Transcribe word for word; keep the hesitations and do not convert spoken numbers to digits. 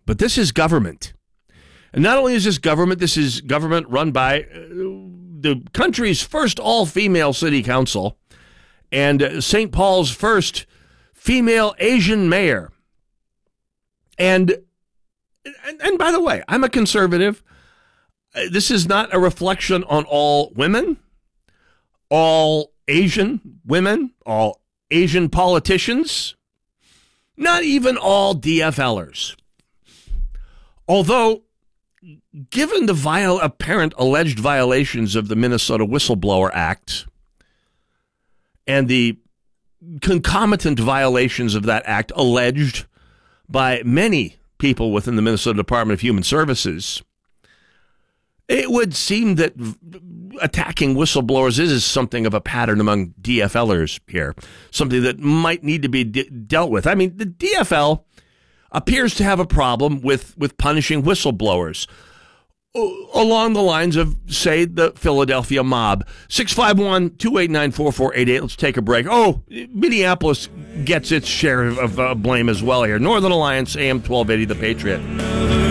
But this is government. And not only is this government, this is government run by uh, the country's first all-female city council and uh, Saint Paul's first female Asian mayor. And, and, and by the way, I'm a conservative. This is not a reflection on all women, all Asian women, all Asian politicians, not even all D F Lers. Although, given the viol- apparent alleged violations of the Minnesota Whistleblower Act and the concomitant violations of that act alleged by many people within the Minnesota Department of Human Services, it would seem that attacking whistleblowers is something of a pattern among D F Lers here, something that might need to be de- dealt with. I mean, the D F L appears to have a problem with, with punishing whistleblowers along the lines of, say, the Philadelphia mob. six five one, two eight nine, four four eight eight. Let's take a break. Oh, Minneapolis gets its share of uh, blame as well here. Northern Alliance, A M twelve eighty, The Patriot.